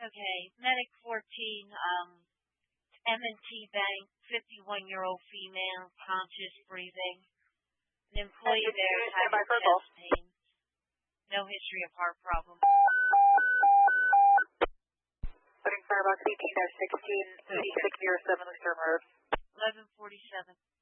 Okay, Medic 14, M&T Bank, 51-year-old female, conscious, breathing. An employee there is having chest pain. No history of heart problem. Putting Firebox 18-16, 8607 Eastern Road. 1147.